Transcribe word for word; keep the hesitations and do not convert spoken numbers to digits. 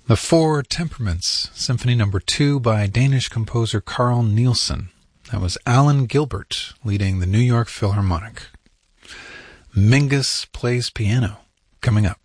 The Four Temperaments, Symphony Number two by Danish composer Carl Nielsen. That was Alan Gilbert leading the New York Philharmonic. Mingus Plays Piano, coming up.